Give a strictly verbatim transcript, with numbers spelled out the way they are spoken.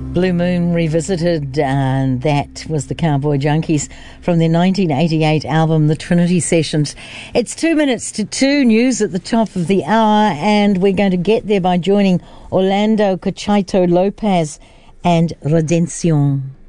Blue Moon Revisited, and that was the Cowboy Junkies from their nineteen eighty-eight album, The Trinity Sessions. It's two minutes to two, news at the top of the hour, and we're going to get there by joining Orlando Cachaito Lopez and Redención.